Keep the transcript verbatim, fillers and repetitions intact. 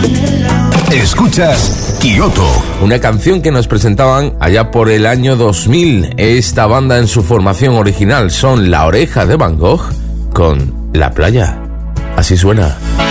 Escuchas Kyoto, una canción que nos presentaban allá por el año dos mil. Esta banda en su formación original son La Oreja de Van Gogh con La Playa. Así suena.